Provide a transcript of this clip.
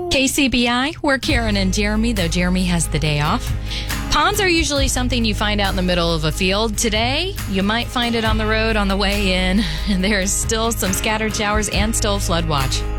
KCBI, we're Karen and Jeremy, though Jeremy has the day off. Ponds are usually something you find out in the middle of a field. Today, you might find it on the road on the way in. And there's still some scattered showers and still a flood watch.